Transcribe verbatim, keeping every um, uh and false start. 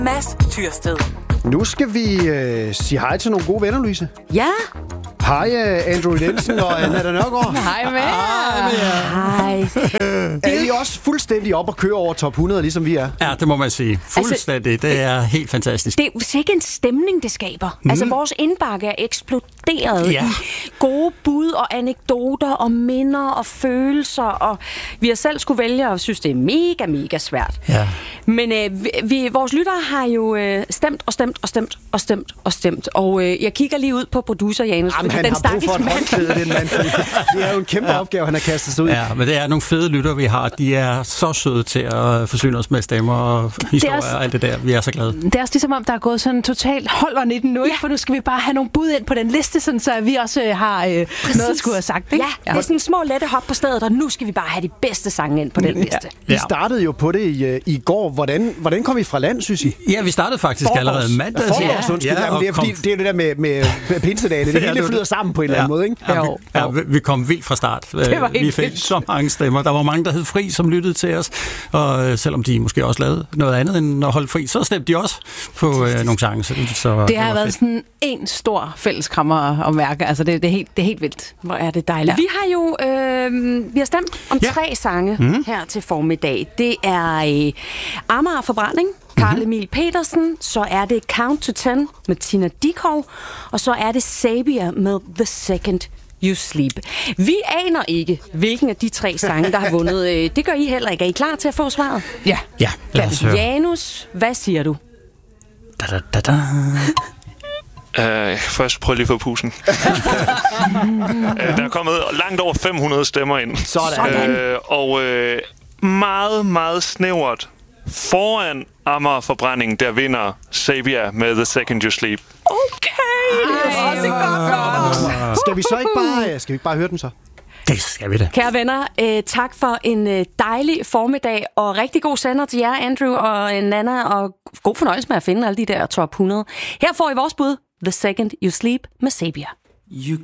Mads Tyrsted. Nu skal vi øh, sige hej til nogle gode venner, Louise. Ja. Hej, uh, Andrew Nielsen og Anna Nørgaard. Hej med jer. Hej. Er I også fuldstændig op og køre over top hundrede, ligesom vi er? Ja, det må man sige. Fuldstændig. Altså, det er helt fantastisk. Det er sikkert en stemning, det skaber. Mm. Altså, vores indbakke er eksploderet ja. i gode bud og anekdoter og minder og følelser. Og vi har selv skulle vælge og synes, det er mega, mega svært. Ja. Men øh, vi, vores lyttere har jo øh, stemt og stemt og stemt og stemt og stemt. Og øh, jeg kigger lige ud på producer Janus. Jamen, han den har brug for et håndklæde, den mand. Det er jo en kæmpe ja. opgave, han har kastet sig ud. Ja, men det er nogle fede lyttere, vi har. De er så søde til at forsyne os med stemmer og historier også, og alt det der. Vi er så glade. Det er også ligesom om, der er gået sådan totalt hold on i den nu, ja. For nu skal vi bare have nogle bud ind på den liste, sådan, så vi også øh, har øh, noget at skulle have sagt. Ikke? Ja, ja, det er sådan en små lette hop på stedet, og nu skal vi bare have de bedste sange ind på den liste. Ja. Vi startede jo på det i, i går. Hvordan, hvordan kom I fra land, synes I? Ja, vi startede faktisk Forgårs. allerede mandag. Forgårs, ja. undskyld. Ja, Jamen, det er fordi, det er det der med, med pinsedagene. Det hele flyder sammen på en eller anden ja. måde, ikke? Ja, vi, ja, vi, vi kom vildt fra start. Vi fik så mange stemmer. Der var mange, der hed fri, som lyttede til os. Og selvom de måske også lavede noget andet end at holde fri, så stemte de også på øh, nogle sange. Så, så det har været fedt. Sådan en stor fælleskrammer at mærke. Altså, det, det, er helt, det er helt vildt. Hvor er det dejligt. Ja. Vi har jo øh, vi har stemt om ja. tre sange mm. her til formiddag. Det er øh, Amager Forbrænding, Carl Emil Petersen, så er det Count to Ten med Tina Dickow, og så er det Sabia med The Second You Sleep. Vi aner ikke, hvilken af de tre sange, der har vundet. Det gør I heller ikke. Er I klar til at få svaret? Ja. Ja, lad os høre. Janus, hvad siger du? Da, da, da, da. Uh, først prøv lige at få pusen. uh, der er kommet langt over fem hundrede stemmer ind. Sådan. Uh, og uh, meget, meget snævert foran Amager Forbrænding, der vinder Sabia med The Second You Sleep. Okay! Det er også godt. Skal vi så ikke bare, skal vi ikke bare høre den så? Det skal vi da. Kære venner, øh, tak for en øh, dejlig formiddag, og rigtig god sender til jer, Andrew og Nana, og god fornøjelse med at finde alle de der top hundrede. Her får I vores bud, The Second You Sleep med Sabia. You